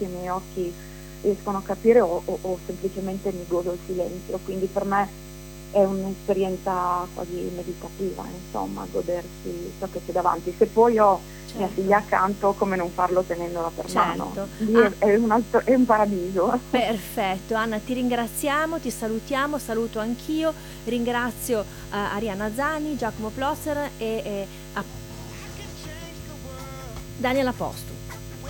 i miei occhi riescono a capire o semplicemente mi godo il silenzio, quindi per me è un'esperienza quasi meditativa, insomma, godersi ciò che c'è davanti. Se poi ho mia figlia Certo, accanto, come non farlo tenendola per mano? certo. Lì Ah, è un paradiso. perfetto, Anna, ti ringraziamo, ti salutiamo, saluto anch'io, ringrazio Arianna Zani, Giacomo Plotzer e Daniela Postu.